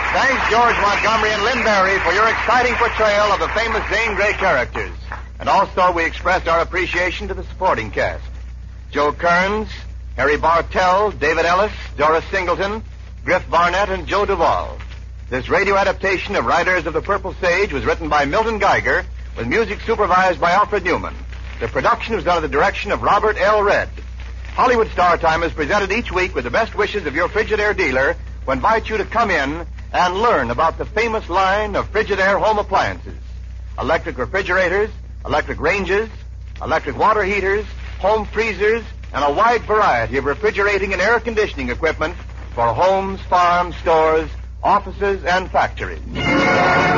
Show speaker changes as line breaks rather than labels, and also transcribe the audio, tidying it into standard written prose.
Thanks, George Montgomery and Lynn Barry, for your exciting portrayal of the famous Zane Grey characters. And also, we express our appreciation to the supporting cast. Joe Kearns, Harry Bartell, David Ellis, Doris Singleton, Griff Barnett, and Joe Duvall. This radio adaptation of Riders of the Purple Sage was written by Milton Geiger, with music supervised by Alfred Newman. The production was under the direction of Robert L. Redd. Hollywood Star Time is presented each week with the best wishes of your Frigidaire dealer, who invites you to come in and learn about the famous line of Frigidaire home appliances. Electric refrigerators, electric ranges, electric water heaters, home freezers, and a wide variety of refrigerating and air conditioning equipment for homes, farms, stores, offices, and factories.